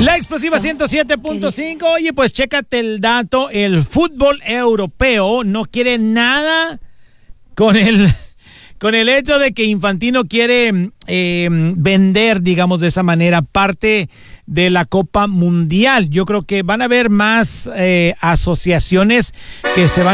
La explosiva 107.5. Oye, pues chécate el dato. El fútbol europeo no quiere nada con el hecho de que Infantino quiere vender, digamos de esa manera, parte de la Copa Mundial. Yo creo que van a haber más asociaciones que se van